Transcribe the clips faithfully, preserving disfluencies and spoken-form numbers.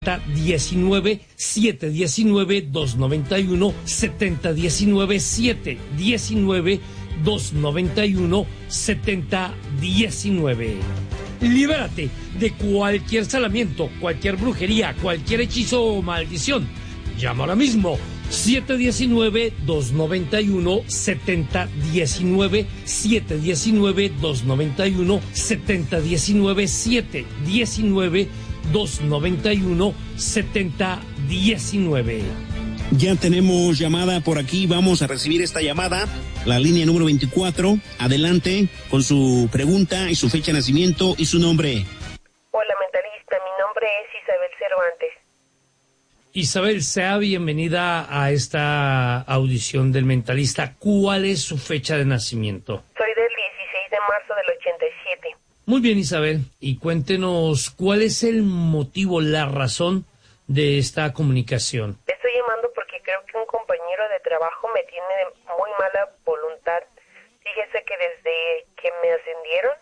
diecinueve siete diecinueve dos noventa y uno setenta diecinueve siete diecinueve dos noventa y uno setenta diecinueve. Libérate de cualquier salamiento, cualquier brujería, cualquier hechizo o maldición. Llama ahora mismo siete diecinueve dos noventa y uno setenta diecinueve siete diecinueve dos noventa y uno setenta diecinueve siete diecinueve dos noventa y uno setenta diecinueve. Ya tenemos llamada por aquí, vamos a recibir esta llamada, la línea número veinticuatro, adelante con su pregunta y su fecha de nacimiento y su nombre. Hola mentalista, mi nombre es Isabel Cervantes. Isabel, sea bienvenida a esta audición del mentalista. ¿Cuál es su fecha de nacimiento? Soy del dieciséis de marzo del ochenta y siete. Muy bien, Isabel, y cuéntenos cuál es el motivo, la razón de esta comunicación. Estoy llamando porque creo que un compañero de trabajo me tiene de muy mala voluntad. Fíjese que desde que me ascendieron,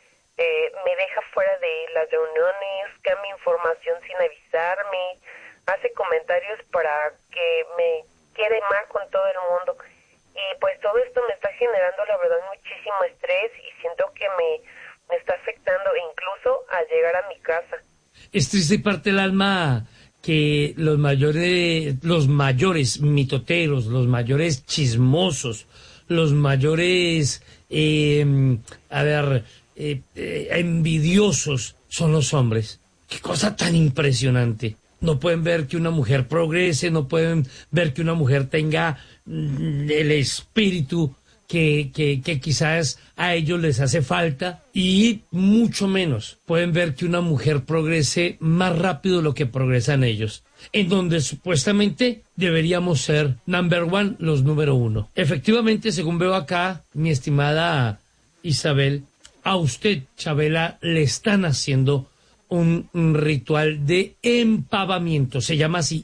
eh, me deja fuera de las reuniones, cambia información sin avisarme, hace comentarios para que me quede mal con todo el mundo. Y pues todo esto me está generando, la verdad, muchísimo estrés y siento que me... me está afectando incluso al llegar a mi casa. Es triste y parte el alma que los mayores, los mayores mitoteros, los mayores chismosos, los mayores, eh, a ver, eh, eh, envidiosos son los hombres. Qué cosa tan impresionante. No pueden ver que una mujer progrese, no pueden ver que una mujer tenga mm, el espíritu Que, que, que quizás a ellos les hace falta, y mucho menos pueden ver que una mujer progrese más rápido de lo que progresan ellos, en donde supuestamente deberíamos ser number one, los número uno. Efectivamente, según veo acá, mi estimada Isabel, a usted, Chabela, le están haciendo un, un ritual de empavamiento, se llama así,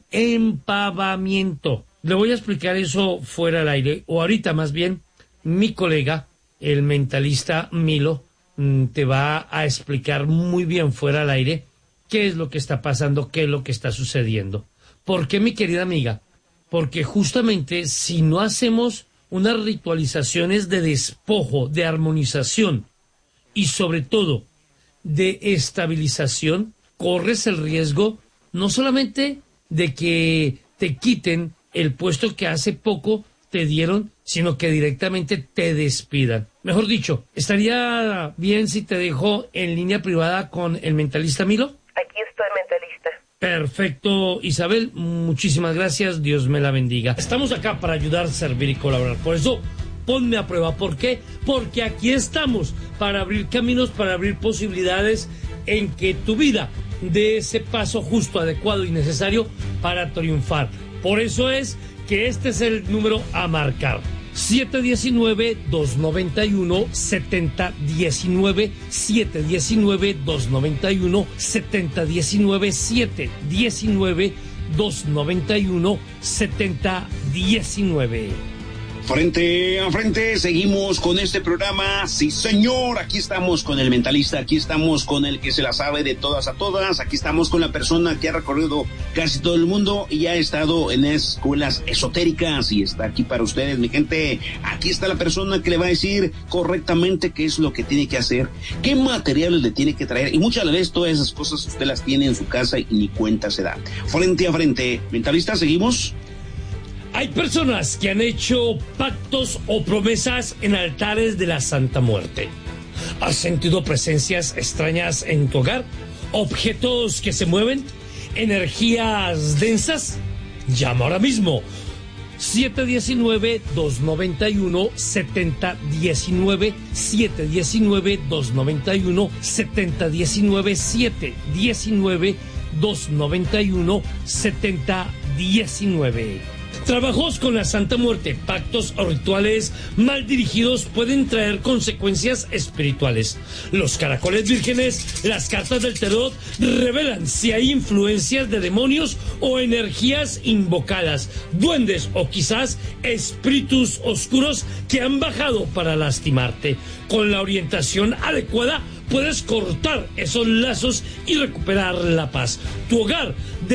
empavamiento. Le voy a explicar eso fuera del aire, o ahorita más bien. Mi colega, el mentalista Milo, te va a explicar muy bien fuera al aire qué es lo que está pasando, qué es lo que está sucediendo. ¿Por qué, mi querida amiga? Porque justamente si no hacemos unas ritualizaciones de despojo, de armonización y sobre todo de estabilización, corres el riesgo no solamente de que te quiten el puesto que hace poco te dieron, sino que directamente te despidan. Mejor dicho, ¿estaría bien si te dejo en línea privada con el mentalista Milo? Aquí estoy, mentalista. Perfecto, Isabel, muchísimas gracias, Dios me la bendiga. Estamos acá para ayudar, servir y colaborar. Por eso, ponme a prueba. ¿Por qué? Porque aquí estamos para abrir caminos, para abrir posibilidades en que tu vida dé ese paso justo, adecuado y necesario para triunfar. Por eso es que este es el número a marcar. siete diecinueve dos noventa y uno setenta diecinueve siete diecinueve dos noventa y uno setenta diecinueve siete diecinueve dos noventa y uno setenta diecinueve. Frente a frente, seguimos con este programa. Sí, señor, aquí estamos con el mentalista, aquí estamos con el que se la sabe de todas a todas, aquí estamos con la persona que ha recorrido casi todo el mundo y ha estado en escuelas esotéricas y está aquí para ustedes, mi gente. Aquí está la persona que le va a decir correctamente qué es lo que tiene que hacer, qué materiales le tiene que traer, y muchas veces todas esas cosas usted las tiene en su casa y ni cuenta se da. Frente a frente, mentalista, seguimos. Hay personas que han hecho pactos o promesas en altares de la Santa Muerte. ¿Has sentido presencias extrañas en tu hogar? ¿Objetos que se mueven? ¿Energías densas? Llama ahora mismo. siete diecinueve dos noventa y uno setenta diecinueve siete diecinueve dos noventa y uno setenta diecinueve siete diecinueve dos noventa y uno setenta diecinueve. Trabajos con la Santa Muerte, pactos o rituales mal dirigidos pueden traer consecuencias espirituales. Los caracoles vírgenes, las cartas del tarot, revelan si hay influencias de demonios o energías invocadas, duendes o quizás espíritus oscuros que han bajado para lastimarte. Con la orientación adecuada puedes cortar esos lazos y recuperar la paz. Tu hogar